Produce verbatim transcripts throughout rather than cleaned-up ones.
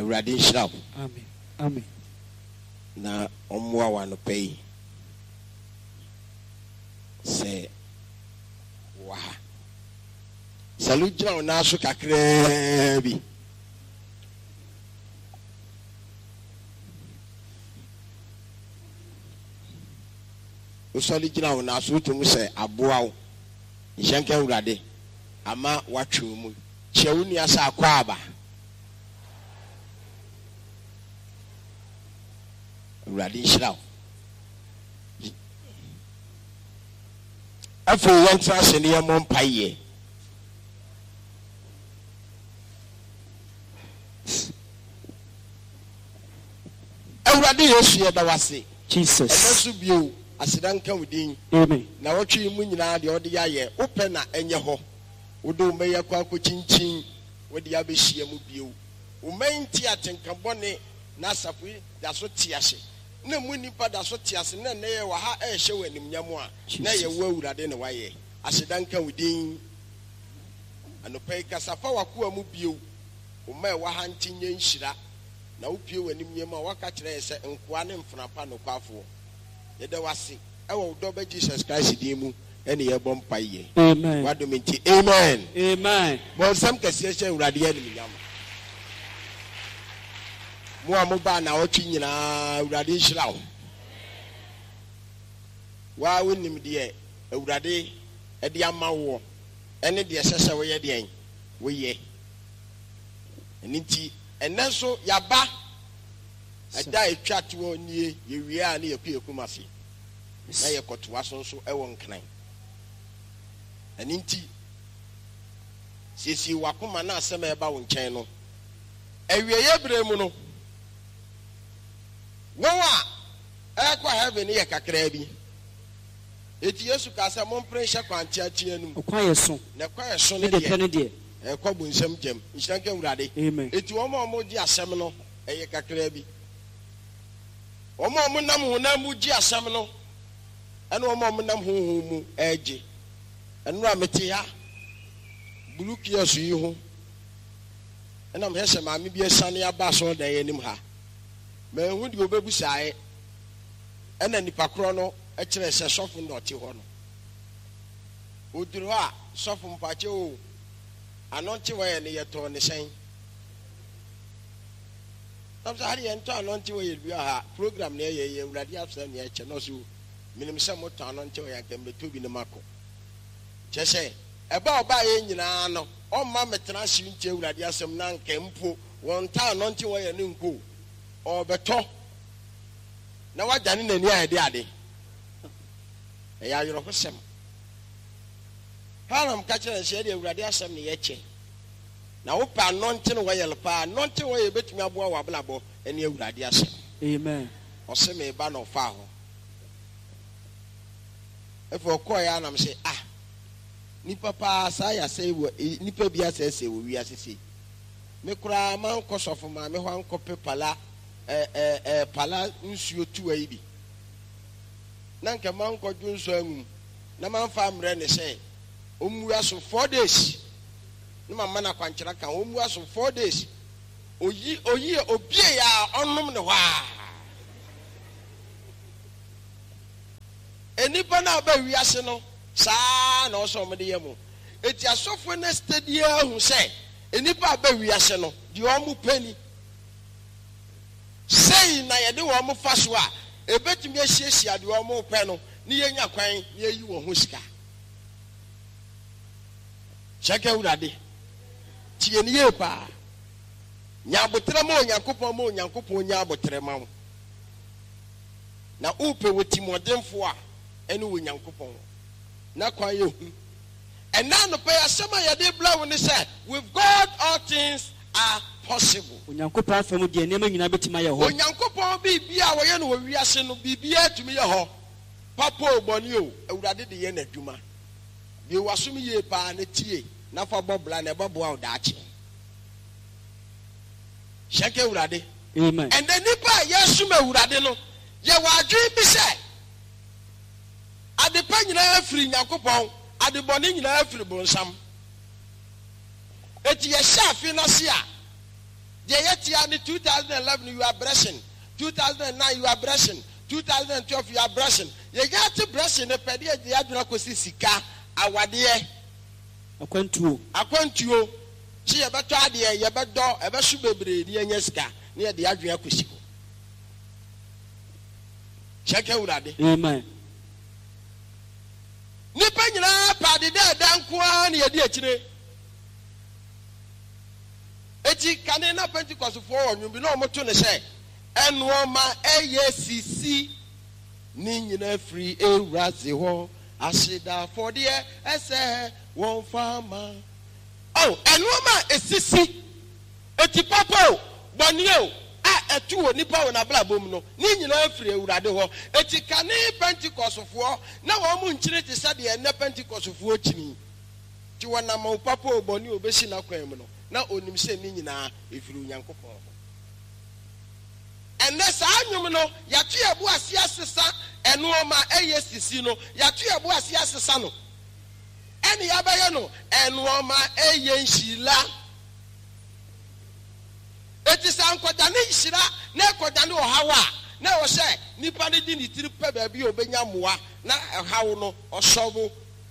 Awurade nhyira. Amen. Amen. Na omwa wano pay. Say wa. Salute na so kakra bi. Usali gina na so to mu say aboa wo. Nyanka Awurade ama watwe mu. Chewu ni asa akwa aba. Awurade nhyira. Afo yantra se ne yemo mpaye. Awurade Yesu ye da wase. Jesus. Emesu bio asidanka wudin. Amen. Na wotwe mu nyina de ode yaye ope na enye ho. Wodo meya kwa kochinchin wode ya behia mu bio. Umenti atenkabone na safu da so tiase. Na mu nipa da so tiase na na ye wa ha e hye wanim nyamo a na ye wo Awurade ne waye. Asidanka wudin. Anopai kasafa wakoa mu bio. Uma wa ha ntinye nhira. Na upie wanim nyama waka kire se nkoa ne mfrapa no kwafo. Yede wase e wo do ba Jesus Christ di mu ene ye bom paye. Amen. Wadomenti amen. Amen. Bon sam kase hye Awurade ya nim nyama. Mo amoba na otwi nyina Awurade nhyira wo. Wa wonim de Awurade e de ama wo ene de sese wo ye de en wo ye. Eninti enenso yaba ada etwate wo nie ye wiea na ye kue kumase na ye kotoa so so e wo nkran eninti sisi wakoma na asema e ba wo nchen no ewie ye bre mu no wo a e kwa heaven ye kakra bi eti Yesu ka sa mo mpre hye kwanti atia num kwa yeso na kwa yeso ne de ne de e kwa bu nsam gem nhyira Awurade. Amen. Eti wo ma mo di asem no eye kakra bi wo ma mo nam ho na mu di asem no ene wo ma mo nam ho ho mu eje enu amete ha buluki asu yi ho ena mo hese ma me bi esane aba so da yenim ha ma hu di obebusae ena nipa kro no e kire se sofo ndo ti ho no oduru a sofo mpache o anonti waye ne yeto ne sen tam sa hari ento anonti waye bia ha program ne ye ye Awurade afsa ne eche no so minim se moto anonti waye akembe tobi ne mako chese eba oba ye nyina no o ma metena si nche Awurade asem na nkempo won ta anonti waye ne nko o beto na wajane nani ade ade e ya yoro hosem Haram kachere se de Awurade asem ne yeche na wo pa nonte no wayel pa nonte wo ye betumi aboa wa blabo ene Awurade asem. Amen. O se me ba no fa ho efo ko ya na me se ah nipa pa sa ya se wo nipa bia se se wo wi asese me kura man ko sofo ma me ho anko pepala eh eh eh pala nsuo tu ayi bi na nka man ko dwu nso anum na man fa mre ne se omuwa so four days no mama na kwankyera kan omuwa so four days oyi oyi obie ya onnom ne hwa enipa na ba wiase no saa na oso mo de yemu eti asofo na stadia hu se enipa ba wiase no di omu pani sei na ye de wo mo fa so a ebetumi ahiesia de omu pe no ni yenya kwan ni ayi wo ho sika Shaka Awurade tie ne ye pa nya abotre ma Onyankopon ma Onyankopon nya abotre ma wo na upe woti modemfo a ene wo Onyankopon na kwan ye hu ena no pe asema ye de bla wo ne say with God all things are possible. Onyankopon afam de ne ma nyina betima ye ho Onyankopon bibia wo ye no wo wiase no bibia tumi ye ho papa oboni o Awurade de ye na dwuma bi wasumi ye pa na tie na fa bobla na babo a daache Shaka Awurade. Amen. And the nipa yesu ma Awurade no ye wadwe bi se ade pa nyina afiri Yakobon ade bone nyina afiri bonsam eti ye sha afi na se a The year in two thousand eleven you are brushing, two thousand nine you are brushing, two thousand twelve you are brushing. You got to brushing the pedia the aduna kosi sika awade. Akwantuo. Akwantuo. Chi ye beto ade ye bedo e be su bebre di anya sika na ye de aduna kosi ko. Check urade. Amen. Nipa nyina pa de da danko a na ye di akire. Eti kane na Pentecost for onwum bi na omoto ne se enuoma eye sisi ni nyina free ewraze ho asida for de ese won fama. Oh, enuoma esisi eti papa boni o a etu wo nipa wo na bla bom no ni nyina free ewrade ho eti kane Pentecost for na wo mu nkyire te se de na Pentecost for chini ti wona ma papa o boni o besi na kwan mu no na onim se ni nyina efiri Onyankopon ho enne saa nwum no yatu ebu ase asesa enuoma eye sisi no yatu ebu ase asesa no ene ya baye no enuoma eye nhila eti san koda ne nhira na koda ne ohawa na wo se nipa ne di ni tiri pe ba bi obenya moa na hawo no osobo.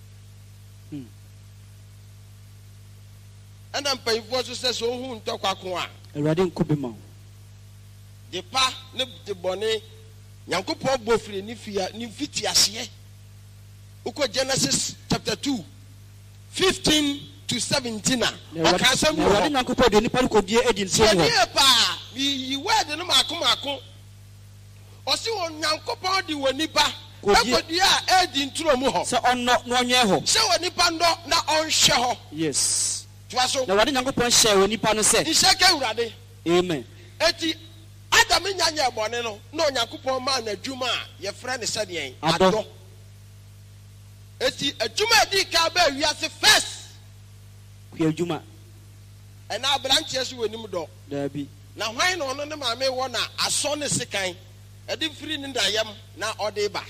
And I'm paying for so says, oh, who talk aqua. A riding cubima. The pa, nip the bonnet, Yanko Pop Bofri, Nifia, Nifitiasie. Uko Genesis chapter two, fifteen to seventeen. Okay, some riding Uncle Pop, the Nippon could be Edin. So, pa, you wear the Namakumako. Or see on Yanko Pop, the Wanipa. Edin Tromo. So on not one year. So a Nipando, not on show. Yes. Na wadi Nyankopon share woni pa no se. Isheke urade. Amen. Eti Adam nyanya bone no na Nyankopon ma na adwuma ye frɛ ne sɛ deɛn adɔ. Eti adwuma di ka ba wiase first. Ku adwuma. Ɛna abrantie so wonim dɔ. Dabi. Na hwan no no ne maame wɔ na asɔ ne sekan. Ɛde firi ne ndayam na ɔde ba.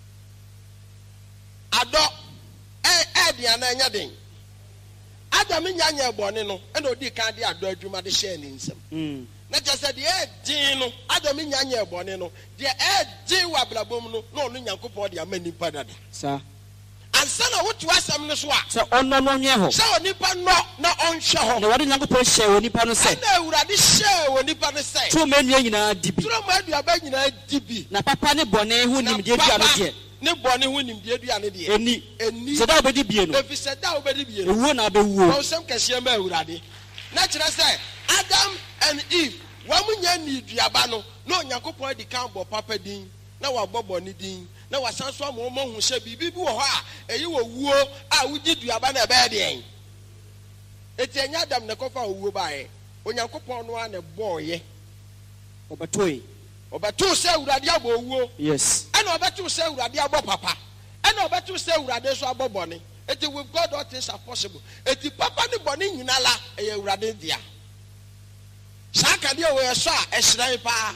Adɔ ɛ ɛ dia na nya den. Adam nyanya bone no e na odi kan de ado adwuma de share ni nsem mm na just de e din no Adam nyanya bone no de e din wa blabom no na onu Nyankopon de amani pa dada sa ansa na wotu asem no so a se onno no nye ho se onipa no na onhwe ho na wade Nyankopon share onipa no se na awurade share onipa no se tro manu nyina dibi tro manu aba nyina dibi na papa ne bone hu nim de dua no de ne bone hu nim de dua ne de eni eni se da obedi bie no efi se da obedi bie no ewu na abewu o sem kase ma awurade na kire se Adam and Eve wa munya ni duaba no na Onyankopon di kan bo papa din na wa bobo ni din na wa sanso amomo hu se bibi bi wo ho a eyi wo wuo a wudi duaba na be de en eti enya Adam ne kofa wuo bae Onyankopon no a ne boye obatoy obato se awurade abo wuo yes ana obato se awurade abo papa ana obato se awurade so abo bone eti with God all things are possible eti papa ne bone nyina la e awurade dia saka dia we so a ehran pa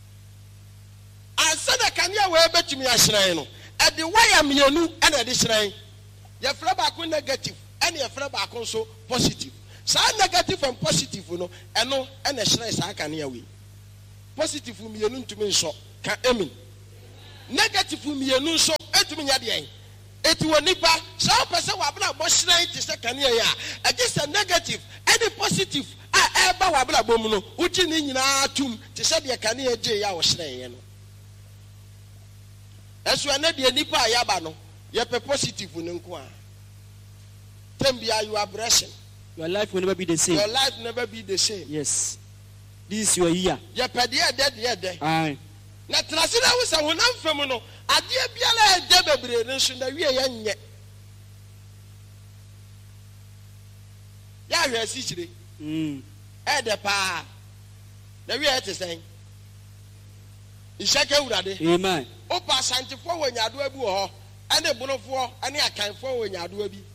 ansa na kanea we betumi ahran no e de wire mienu ana de hran ye fra ba ko negative ana ye fra ba ko so positive sa negative and positive no eno ana hran sa kanea we positive mienu ntumi nso ka amen negative mienu nso etumi nya de en eti wonipa sa pese wa bla bo hran ti se kanea ya against a negative any positive a eba wa bla bom no uchi ni nyina tum ti se de kanea je ya wo hran ye no esu ene de nipa ya ba no ye pe positive ne nko a tembia you are blessing your life will never be the same your life never be the same yes this is your year ye pe de de de de ai na trase na wo sa wonam fam no ade biala e de bebre ne so na wie ye nye ya hwe si chire mm e de pa na wie e te sen ishake urade amen opa santifo wo nyado abi wo ho ene bonofo ene akanfo wo nyado abi